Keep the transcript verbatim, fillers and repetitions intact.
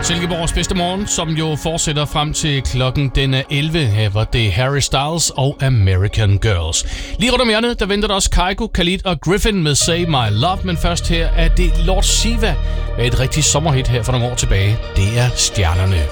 Silkeborgs bedste morgen, som jo fortsætter frem til klokken den er elleve. Her var det Harry Styles og American Girls. Lige rundt om hjørnet, der venter der også Kygo, Khalid og Griffin med Say My Love. Men først her er det Lord Siva med et rigtigt sommerhit her for nogle år tilbage. Det er Stjernerne.